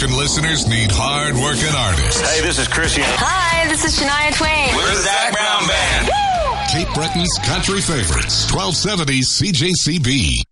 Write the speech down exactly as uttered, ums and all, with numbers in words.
Hard-working listeners need hard-working artists. Hey, this is Chrissy. Hi, this is Shania Twain. We're the Zach Brown Band. Cape Breton's country favorites. twelve seventy C J C B.